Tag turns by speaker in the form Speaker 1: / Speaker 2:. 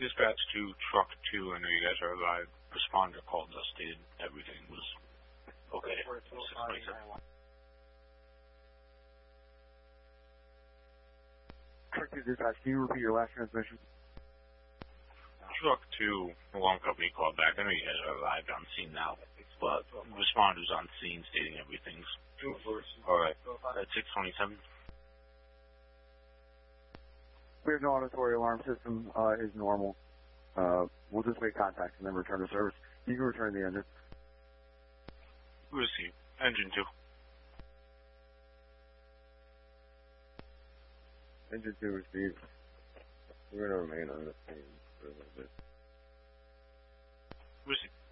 Speaker 1: Dispatch to Truck 2, I know you guys are live. Responder called us, stated everything was okay. 627.
Speaker 2: Truck 2 Dispatch, can you repeat your last transmission?
Speaker 1: Truck 2, alarm company called back. I know you guys are live on scene now, but responders on scene stating everything's alright. At 627.
Speaker 2: We have no auditory alarm system, is normal. We'll just make contact and then return to service. You can return the engine.
Speaker 1: Receive. Engine 2.
Speaker 2: Engine 2 received. We're going to remain on the scene for a little bit.
Speaker 1: Receive.